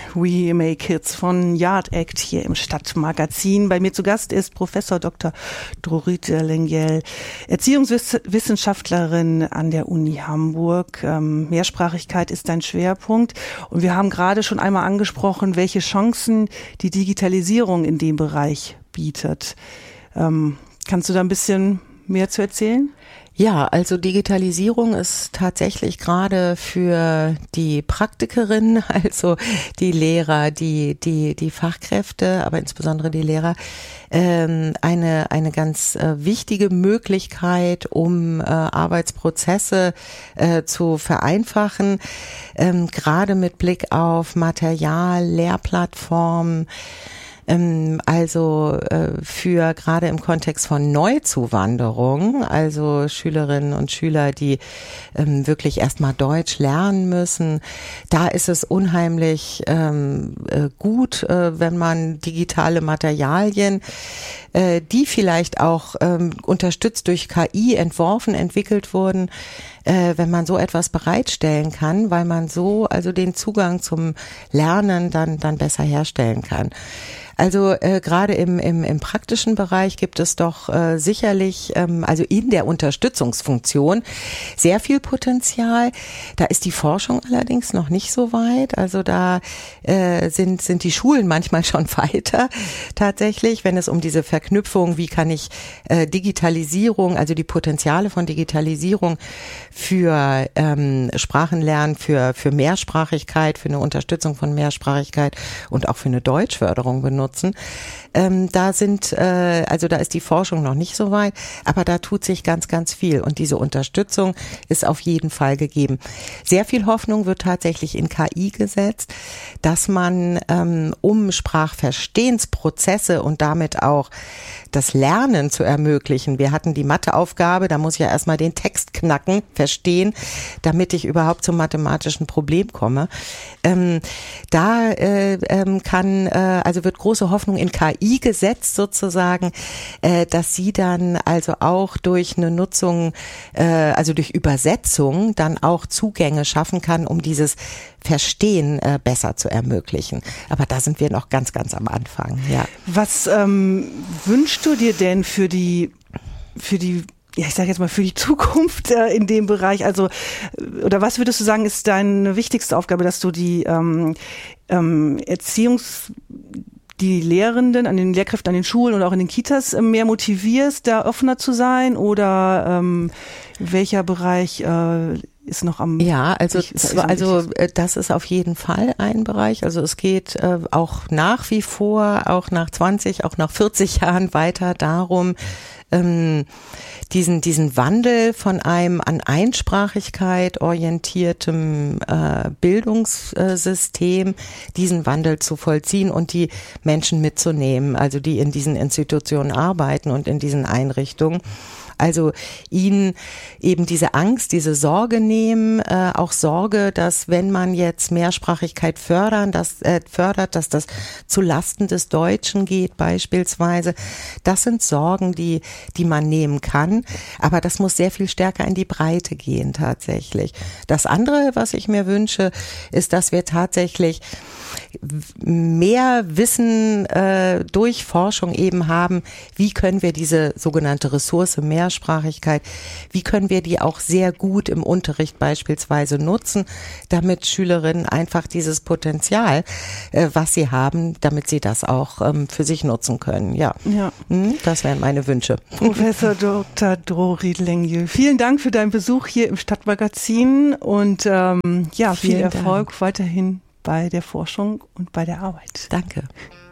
We Make Kids von Yard Act hier im Stadtmagazin. Bei mir zu Gast ist Professor Dr. Drorit Lengyel, Erziehungswissenschaftlerin an der Uni Hamburg. Mehrsprachigkeit ist ein Schwerpunkt. Und wir haben gerade schon einmal angesprochen, welche Chancen die Digitalisierung in dem Bereich bietet. Kannst du da ein bisschen mehr zu erzählen? Ja, also Digitalisierung ist tatsächlich gerade für die Praktikerinnen, also die Lehrer, die Fachkräfte, aber insbesondere die Lehrer, eine ganz wichtige Möglichkeit, um Arbeitsprozesse zu vereinfachen, gerade mit Blick auf Material, Lehrplattformen. Also für gerade im Kontext von Neuzuwanderung, also Schülerinnen und Schüler, die wirklich erstmal Deutsch lernen müssen, da ist es unheimlich gut, wenn man digitale Materialien, die vielleicht auch unterstützt durch KI entwickelt wurden, wenn man so etwas bereitstellen kann, weil man so also den Zugang zum Lernen dann besser herstellen kann. Also gerade im praktischen Bereich gibt es doch sicherlich, also in der Unterstützungsfunktion, sehr viel Potenzial. Da ist die Forschung allerdings noch nicht so weit. Also da sind die Schulen manchmal schon weiter tatsächlich, wenn es um diese Verknüpfung, wie kann ich Digitalisierung, also die Potenziale von Digitalisierung für Sprachenlernen, für Mehrsprachigkeit, für eine Unterstützung von Mehrsprachigkeit und auch für eine Deutschförderung benutzen. Da ist die Forschung noch nicht so weit, aber da tut sich ganz, ganz viel und diese Unterstützung ist auf jeden Fall gegeben. Sehr viel Hoffnung wird tatsächlich in KI gesetzt, dass man um Sprachverstehensprozesse und damit auch das Lernen zu ermöglichen. Wir hatten die Matheaufgabe, da muss ich ja erstmal den Text knacken, verstehen, damit ich überhaupt zum mathematischen Problem komme. Wird große Hoffnung in KI gesetzt sozusagen, dass sie dann also auch durch eine Nutzung, also durch Übersetzung dann auch Zugänge schaffen kann, um dieses Verstehen besser zu ermöglichen. Aber da sind wir noch ganz, ganz am Anfang. Ja. Was wünschst du dir denn für die ich sage jetzt mal für die Zukunft in dem Bereich? Also, oder was würdest du sagen, ist deine wichtigste Aufgabe, dass du die die Lehrenden, an den Lehrkräften an den Schulen und auch in den Kitas mehr motivierst, da offener zu sein? Oder welcher Bereich ist noch am... Ja, das ist auf jeden Fall ein Bereich. Also es geht auch nach wie vor, auch nach 20, auch nach 40 Jahren weiter darum, diesen Wandel von einem an Einsprachigkeit orientiertem Bildungssystem, diesen Wandel zu vollziehen und die Menschen mitzunehmen, also die in diesen Institutionen arbeiten und in diesen Einrichtungen. Also ihnen eben diese Angst, diese Sorge nehmen, auch Sorge, dass wenn man jetzt Mehrsprachigkeit fördert, dass das zu Lasten des Deutschen geht beispielsweise. Das sind Sorgen, die man nehmen kann, aber das muss sehr viel stärker in die Breite gehen tatsächlich. Das andere, was ich mir wünsche, ist, dass wir tatsächlich mehr Wissen durch Forschung eben haben, wie können wir diese sogenannte Ressource Mehrsprachigkeit, wie können wir die auch sehr gut im Unterricht beispielsweise nutzen, damit Schülerinnen einfach dieses Potenzial, was sie haben, damit sie das auch für sich nutzen können. Ja. Das wären meine Wünsche. Professor Dr. Drorit Lengyel, vielen Dank für deinen Besuch hier im Stadtmagazin und viel Erfolg weiterhin bei der Forschung und bei der Arbeit. Danke.